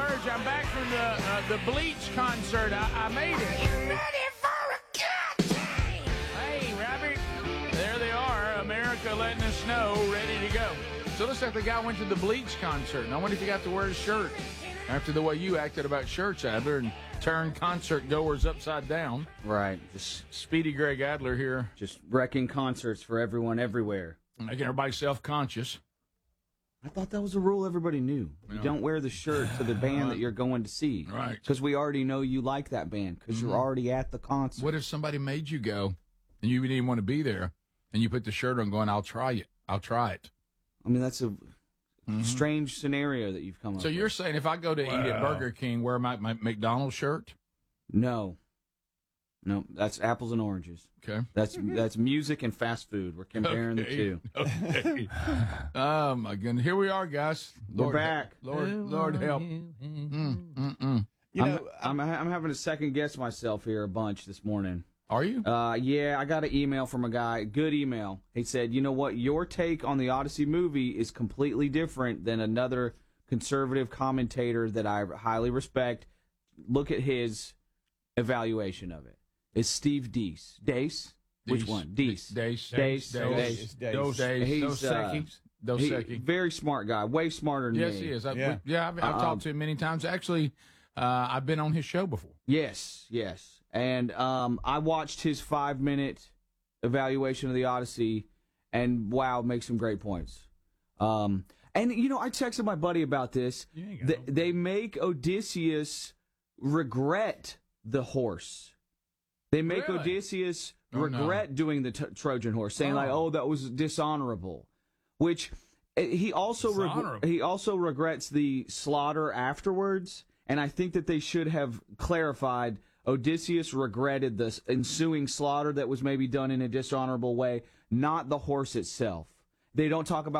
Burge. I'm back from the Bleach concert. I made it. You ready for a good time? Hey, Robert. There they are, America letting us know, ready to go. So it looks like the guy went to the Bleach concert, and I wonder if he got to wear a shirt after the way you acted about shirts, Adler, and turned concert goers upside down. Right. Speedy Greg Adler here. Just wrecking concerts for everyone everywhere. Making everybody self-conscious. I thought that was a rule everybody knew. You don't wear the shirt to the band that you're going to see. Right. Because we already know you like that band, because you're already at the concert. What if somebody made you go, and you didn't even want to be there, and you put the shirt on going, I'll try it. I'll try it. I mean, that's a strange scenario that you've come up with. So you're saying if I go to eat at Burger King, wear my McDonald's shirt? No. No, that's apples and oranges. Okay. That's music and fast food. We're comparing the two. Okay. Oh, my goodness. Here we are, guys. We're back. Lord help. I'm having to second guess myself here a bunch this morning. Are you? Yeah, I got an email from a guy, good email. He said, you know what, your take on the Odyssey movie is completely different than another conservative commentator that I highly respect. Look at his evaluation of it. It's Steve Deese. Deese? Which one? Deese. Deese. Deese. Dos Equis. Very smart guy, way smarter than me. Yes, he is. I've talked to him many times. Actually, I've been on his show before. Yes. And I watched his 5-minute evaluation of the Odyssey, and wow, makes some great points. And, you know, I texted my buddy about this. They make Odysseus regret the horse. They make Odysseus regret doing the Trojan horse, saying like, "Oh, that was dishonorable," which he also regrets the slaughter afterwards. And I think that they should have clarified Odysseus regretted the ensuing slaughter that was maybe done in a dishonorable way, not the horse itself. They don't talk about